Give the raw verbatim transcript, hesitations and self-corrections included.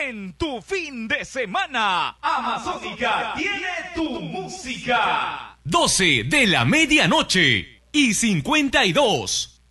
en tu fin de semana. Amazónica tiene tu música. doce de la medianoche y cincuenta y dos.